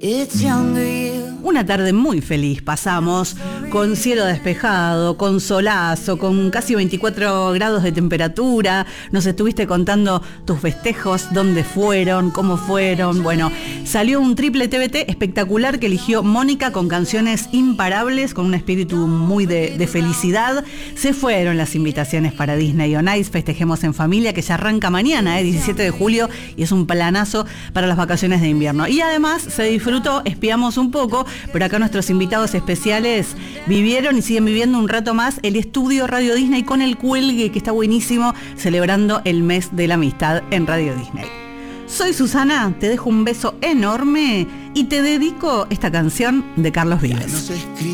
Una tarde muy feliz pasamos, con cielo despejado, con solazo, con casi 24 grados de temperatura. Nos estuviste contando tus festejos, dónde fueron, cómo fueron. Bueno, salió un triple TBT espectacular que eligió Mónica con canciones imparables, con un espíritu muy de felicidad. Se fueron las invitaciones para Disney on Ice, Festejemos en Familia, que ya arranca mañana, 17 de julio, y es un planazo para las vacaciones de invierno. Y además se disfrutó, espiamos un poco, pero acá nuestros invitados especiales vivieron y siguen viviendo un rato más el estudio Radio Disney con el cuelgue, que está buenísimo, celebrando el mes de la amistad en Radio Disney. Soy Susana, te dejo un beso enorme y te dedico esta canción de Carlos Vives.